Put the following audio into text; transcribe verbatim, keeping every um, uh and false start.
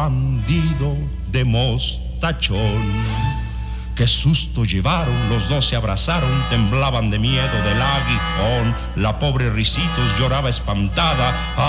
bandido de mostachón. Qué susto llevaron, los dos se abrazaron, temblaban de miedo del aguijón. La pobre Ricitos lloraba espantada,